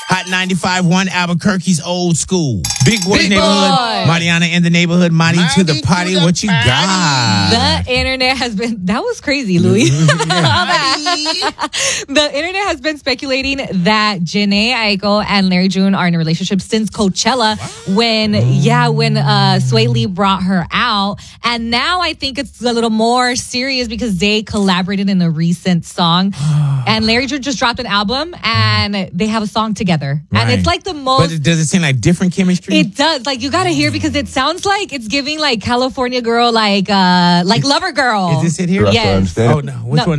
Hot 95.1 Albuquerque's Old School. Big Boy Big Neighborhood. Boy. Mariana in the neighborhood. Marty to the party. What you got? The internet has been, that was crazy, Louis. The internet has been speculating that Jhené Aiko and Larry June are in a relationship since Coachella when Sway Lee brought her out. And now I think it's a little more serious because they collaborated in a recent song. And Larry June just dropped an album and they have a song together. And it's like the most... But does it seem like different chemistry? It does. Like, you gotta hear because it sounds like it's giving like California Girl, like Lover Girl. Is this it here? Yes. Oh, no. Which one